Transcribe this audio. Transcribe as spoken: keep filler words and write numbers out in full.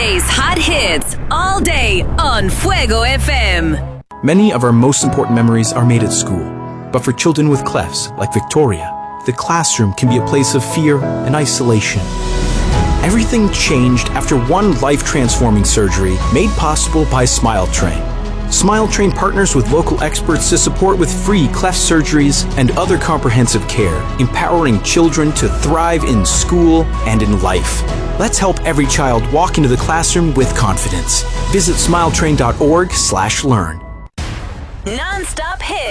Today's hot hits all day on Fuego F M. Many of our most important memories are made at school. But for children with clefs, like Victoria, the classroom can be a place of fear and isolation. Everything changed after one life-transforming surgery made possible by SmileTrain. SmileTrain partners with local experts to support with free cleft surgeries and other comprehensive care, empowering children to thrive in school and in life. Let's help every child walk into the classroom with confidence. Visit smiletrain dot org slash learn. Non-stop hits.